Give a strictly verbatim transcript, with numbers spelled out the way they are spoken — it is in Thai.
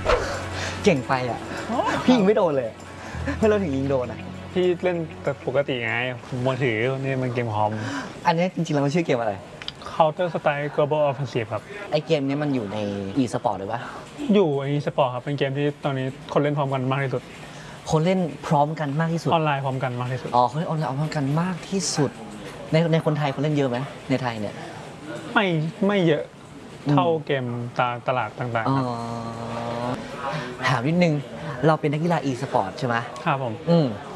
เก่งไปอ่ะพี่ยิงไม่โดนเลยไม่เราถึงยิงโดนอ่ะพี่เล่นแต่ปกติไงมือถือนี่มันเกมคอมอันนี้จริงๆแล้วมันชื่อเกมอะไร Counter Strike Global Offensive ครับไอเกมนี้มันอยู่ใน e-sport หรือปะอยู่ใน e-sport ครับเป็นเกมที่ตอนนี้คนเล่นพร้อมกันมากที่สุดคนเล่นพร้อมกันมากที่สุดออนไลน์พร้อมกันมากที่สุดอ๋อคนเล่นออนไลน์พร้อมกันมากที่สุดในในคนไทยคนเล่นเยอะไหมในไทยเนี่ยไม่ไม่เยอะเท่าเกมตาตลาดต่างๆครับถามนิดนึงเราเป็นนักกีฬา e-sport ใช่ไหมครับผมอืม